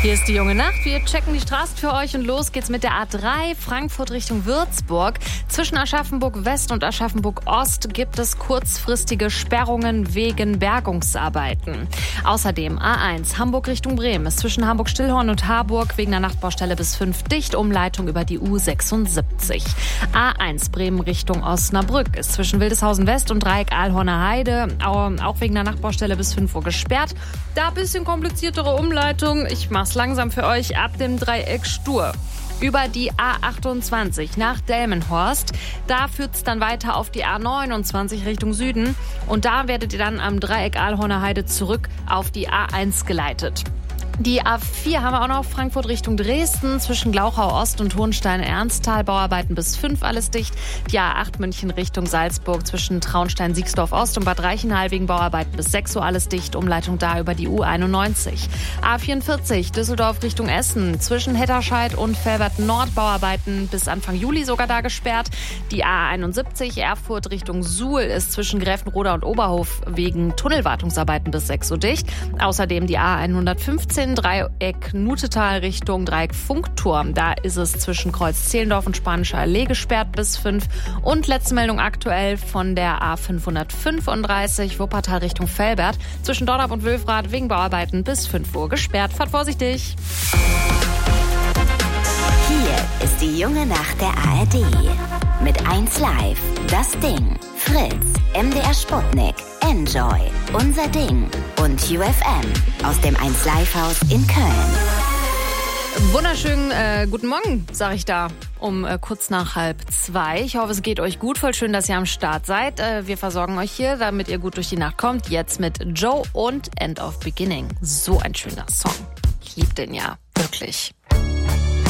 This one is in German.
Hier ist die junge Nacht. Wir checken die Straßen für euch und los geht's mit der A3 Frankfurt Richtung Würzburg. Zwischen Aschaffenburg West und Aschaffenburg Ost gibt es kurzfristige Sperrungen wegen Bergungsarbeiten. Außerdem A1 Hamburg Richtung Bremen ist zwischen Hamburg-Stillhorn und Harburg wegen der Nachtbaustelle bis 5 dicht. Umleitung über die U76. A1 Bremen Richtung Osnabrück ist zwischen Wildeshausen West und Dreieck Ahlhorner Heide auch wegen der Nachtbaustelle bis 5 Uhr gesperrt. Da ein bisschen kompliziertere Umleitung. Ich mach's langsam für euch ab dem Dreieck Stur. Über die A28 nach Delmenhorst. Da führt's dann weiter auf die A29 Richtung Süden. Und da werdet ihr dann am Dreieck Ahlhorner Heide zurück auf die A1 geleitet. Die A4 haben wir auch noch, Frankfurt Richtung Dresden, zwischen Glauchau Ost und Hohenstein-Ernsthal, Bauarbeiten bis 5, alles dicht. Die A8 München Richtung Salzburg, zwischen Traunstein-Siegsdorf Ost und Bad Reichenhall wegen Bauarbeiten bis 6 Uhr, alles dicht. Umleitung da über die U91. A44 Düsseldorf Richtung Essen, zwischen Hetterscheid und Velbert Nord, Bauarbeiten bis Anfang Juli sogar da gesperrt. Die A71 Erfurt Richtung Suhl ist zwischen Gräfenroda und Oberhof wegen Tunnelwartungsarbeiten bis 6 Uhr dicht. Außerdem die A115 Dreieck Nutetal Richtung Dreieck Funkturm. Da ist es zwischen Kreuz Zehlendorf und Spanischer Allee gesperrt bis 5. Und letzte Meldung aktuell von der A535 Wuppertal Richtung Velbert. Zwischen Dornap und Wülfrath wegen Bauarbeiten bis 5 Uhr gesperrt. Fahrt vorsichtig. Hier ist die junge Nacht der ARD. Mit 1 Live, das Ding, Fritz, MDR Sputnik, Enjoy, Unser Ding und UFM aus dem 1 Live Haus in Köln. Wunderschönen guten Morgen, sage ich da, um kurz nach 1:30. Ich hoffe, es geht euch gut. Voll schön, dass ihr am Start seid. Wir versorgen euch hier, damit ihr gut durch die Nacht kommt. Jetzt mit Joe und End of Beginning. So ein schöner Song. Ich liebe den ja, wirklich.